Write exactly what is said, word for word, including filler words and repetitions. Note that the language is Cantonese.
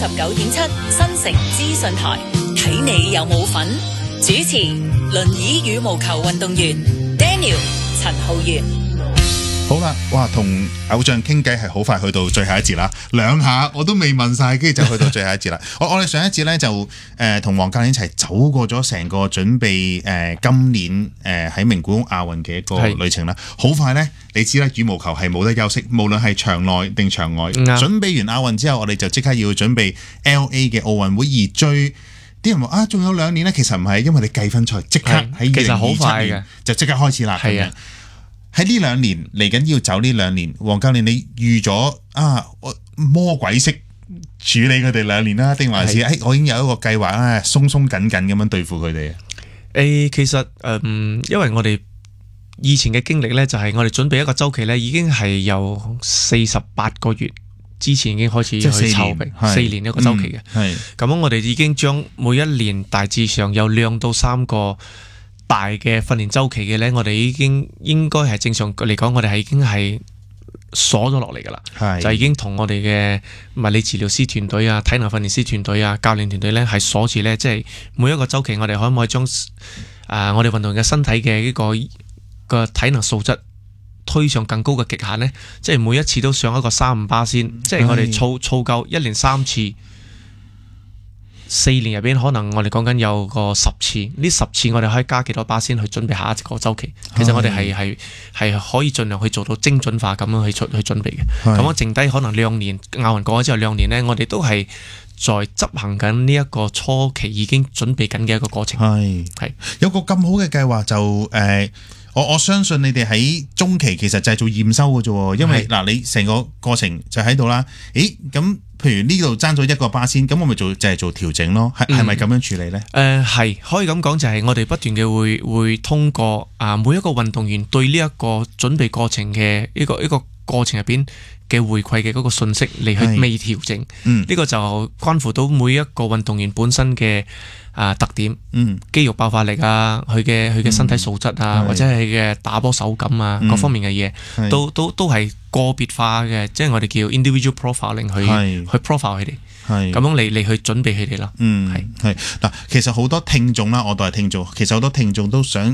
十九點七新城資訊台，睇你有冇份。主持輪椅羽毛球運動員 Daniel 陳浩源。 好啦，哇，同偶像傾偈係好快去到最後一節啦，兩下我都未問晒，跟住就去到最後一節啦。我我哋上一節咧就誒同黃教練一齊走過咗成個準備誒、呃、今年誒喺、呃、名古屋亞運嘅一個旅程啦。好快咧，你知啦，羽毛球係冇得休息，無論係場內定場外。嗯、準備完亞運之後，我哋就即刻要準備 L A 嘅奧運會，而最啲人話啊，仲有兩年咧，其實唔係，因為你計分賽即刻喺二零二七年就即刻開始啦。係啊。喺呢兩年嚟緊要走呢兩年，黃教練你預咗啊魔鬼式處理佢哋兩年啦，定還是誒、哎、我已經有一個計劃啊，鬆鬆緊緊咁樣對付佢哋啊？ 誒，其實誒、嗯，因為我哋以前嘅經歷咧，就係我哋準備一個週期咧，已經係由四十八個月之前已經開始去籌備，四年一個週期嘅。係咁、嗯，我哋已經將每一年大致上有兩到三個大嘅訓練週期嘅呢，我哋已經應該係正常嚟講，我哋係已經係鎖咗落嚟噶啦，就已經同我哋嘅物理治療師團隊啊、體能訓練師團隊啊、教練團隊呢係鎖住呢，即係每一個週期我哋可唔可以將啊我哋運動員嘅身體嘅呢個個體能素質推上更高嘅極限呢？即係每一次都上一個三五巴先，即係我哋操操夠一年三次。四年入邊可能我哋講緊有個十次，呢十次我哋可以加幾多巴先去準備下一個週期。其實我哋係係係可以盡量去做到精準化咁樣去出去準備嘅。咁我剩低可能兩年亞運過咗之後兩年呢，我哋都係在執行緊呢一個初期已經準備緊嘅一個過程。係係有個咁好嘅計劃就誒。呃我我相信你哋喺中期其實就係做驗收嘅啫，因為嗱你成個過程就喺度啦。咦，咁譬如呢度爭咗一個巴仙，咁我咪做就係做調整咯，係係咪咁樣處理呢？誒、 呃，係可以咁講，就係我哋不斷嘅會會通過啊每一個運動員對呢一個準備過程嘅一個一個過程入邊嘅回饋嘅嗰個信息嚟去微調整。嗯，呢個就關乎到每一個運動員本身嘅。啊特點，嗯，肌肉爆發力啊，佢嘅佢嘅身體素質啊，嗯、或者係嘅打波手感啊，嗯、各方面嘅嘢，都都都係個別化嘅，即係我哋叫 individual profiling 去去 profile 佢哋，係咁樣嚟嚟去準備佢哋咯。嗯，係係嗱，其實好多聽眾啦，我都係聽眾，其實好多聽眾都想